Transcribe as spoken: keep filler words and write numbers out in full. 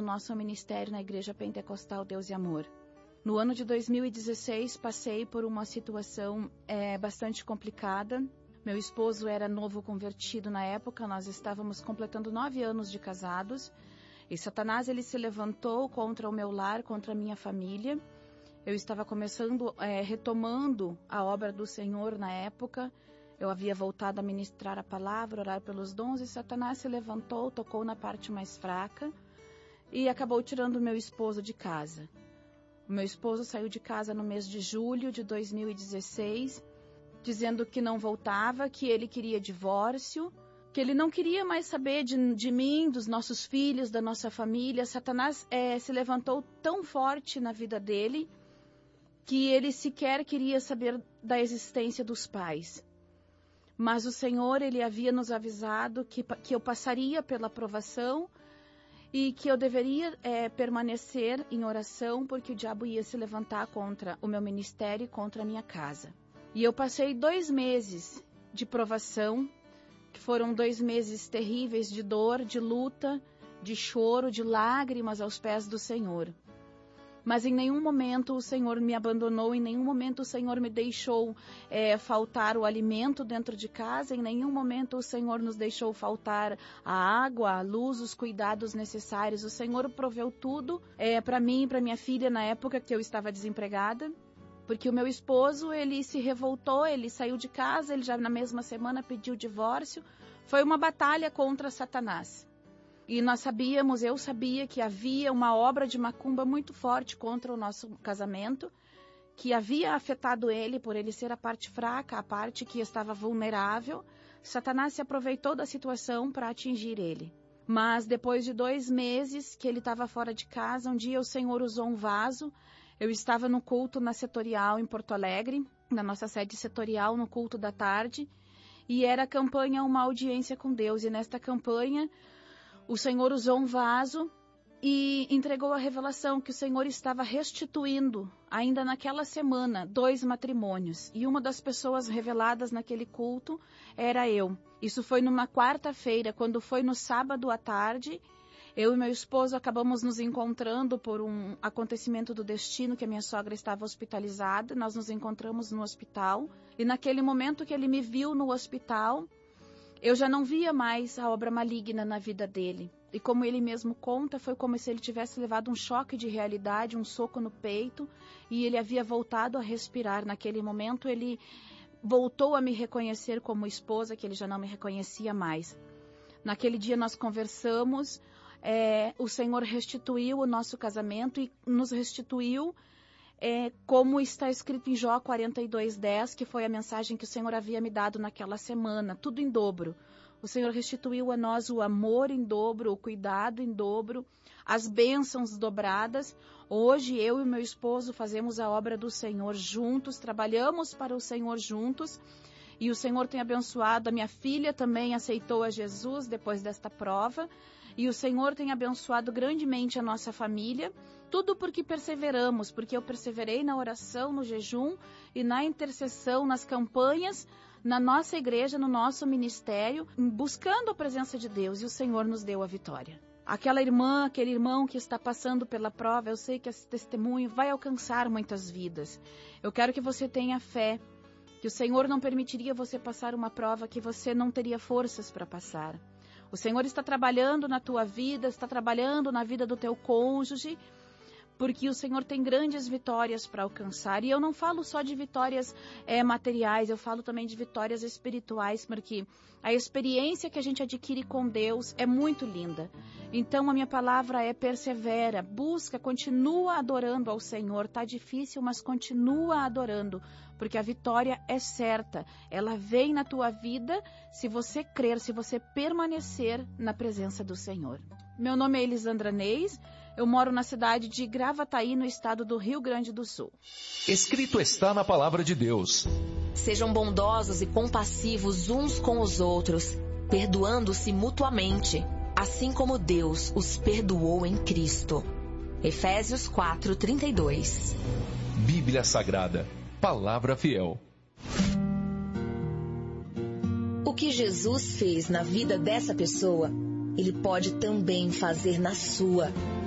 nosso ministério na Igreja Pentecostal Deus e Amor. No ano de dois mil e dezesseis, passei por uma situação é, bastante complicada. Meu esposo era novo convertido na época, nós estávamos completando nove anos de casados. E Satanás, ele se levantou contra o meu lar, contra a minha família. Eu estava começando, é, retomando a obra do Senhor na época. Eu havia voltado a ministrar a palavra, orar pelos dons, e Satanás se levantou, tocou na parte mais fraca e acabou tirando o meu esposo de casa. O meu esposo saiu de casa no mês de julho de dois mil e dezesseis, dizendo que não voltava, que ele queria divórcio, que ele não queria mais saber de, de mim, dos nossos filhos, da nossa família. Satanás é, se levantou tão forte na vida dele que ele sequer queria saber da existência dos pais. Mas o Senhor, ele havia nos avisado que, que eu passaria pela provação e que eu deveria é, permanecer em oração, porque o diabo ia se levantar contra o meu ministério e contra a minha casa. E eu passei dois meses de provação, que foram dois meses terríveis de dor, de luta, de choro, de lágrimas aos pés do Senhor. Mas em nenhum momento o Senhor me abandonou, em nenhum momento o Senhor me deixou é, faltar o alimento dentro de casa, em nenhum momento o Senhor nos deixou faltar a água, a luz, os cuidados necessários. O Senhor proveu tudo é, para mim e para minha filha na época que eu estava desempregada, porque o meu esposo, ele se revoltou, ele saiu de casa, ele já na mesma semana pediu divórcio. Foi uma batalha contra Satanás. E nós sabíamos, eu sabia que havia uma obra de macumba muito forte contra o nosso casamento, que havia afetado ele por ele ser a parte fraca, a parte que estava vulnerável. Satanás se aproveitou da situação para atingir ele. Mas depois de dois meses que ele estava fora de casa, um dia o Senhor usou um vaso. Eu estava no culto na Setorial em Porto Alegre, na nossa sede setorial, no culto da tarde, e era a campanha Uma Audiência com Deus. E nesta campanha, o Senhor usou um vaso e entregou a revelação que o Senhor estava restituindo, ainda naquela semana, dois matrimônios. E uma das pessoas reveladas naquele culto era eu. Isso foi numa quarta-feira. Quando foi no sábado à tarde, eu e meu esposo acabamos nos encontrando por um acontecimento do destino, que a minha sogra estava hospitalizada. Nós nos encontramos no hospital. E naquele momento que ele me viu no hospital, eu já não via mais a obra maligna na vida dele. E como ele mesmo conta, foi como se ele tivesse levado um choque de realidade, um soco no peito, e ele havia voltado a respirar. Naquele momento, ele voltou a me reconhecer como esposa, que ele já não me reconhecia mais. Naquele dia nós conversamos, é, o Senhor restituiu o nosso casamento e nos restituiu É, como está escrito em Jó quarenta e dois, dez, que foi a mensagem que o Senhor havia me dado naquela semana, tudo em dobro. O Senhor restituiu a nós o amor em dobro, o cuidado em dobro, as bênçãos dobradas. Hoje eu e meu esposo fazemos a obra do Senhor juntos, trabalhamos para o Senhor juntos, e o Senhor tem abençoado. A minha filha também aceitou a Jesus depois desta prova, e o Senhor tem abençoado grandemente a nossa família, tudo porque perseveramos, porque eu perseverei na oração, no jejum e na intercessão, nas campanhas, na nossa igreja, no nosso ministério, buscando a presença de Deus, e o Senhor nos deu a vitória. Aquela irmã, aquele irmão que está passando pela prova, eu sei que esse testemunho vai alcançar muitas vidas. Eu quero que você tenha fé, que o Senhor não permitiria você passar uma prova que você não teria forças para passar. O Senhor está trabalhando na tua vida, está trabalhando na vida do teu cônjuge, porque o Senhor tem grandes vitórias para alcançar. E eu não falo só de vitórias é, materiais, eu falo também de vitórias espirituais, porque a experiência que a gente adquire com Deus é muito linda. Então a minha palavra é: persevera, busca, continua adorando ao Senhor. Tá difícil, mas continua adorando, porque a vitória é certa. Ela vem na tua vida se você crer, se você permanecer na presença do Senhor. Meu nome é Elisandra Neis, eu moro na cidade de Gravataí, no estado do Rio Grande do Sul. Escrito está na palavra de Deus: sejam bondosos e compassivos uns com os outros, perdoando-se mutuamente, assim como Deus os perdoou em Cristo. Efésios quatro, trinta e dois. Bíblia Sagrada, palavra fiel. O que Jesus fez na vida dessa pessoa, Ele pode também fazer na sua.